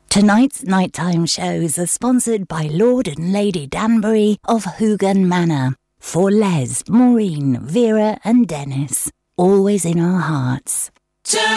Tonight's nighttime shows are sponsored by Lord and Lady Danbury of Hoogan Manor. For Les, Maureen, Vera and Dennis, always in our hearts.